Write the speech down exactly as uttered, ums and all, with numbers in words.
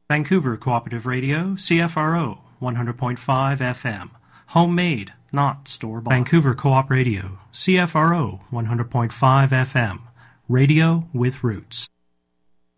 Vancouver Cooperative Radio, C F R O, one hundred point five F M. Homemade, not store-bought. Vancouver Co-op Radio, C F R O, one hundred point five F M. Radio with roots.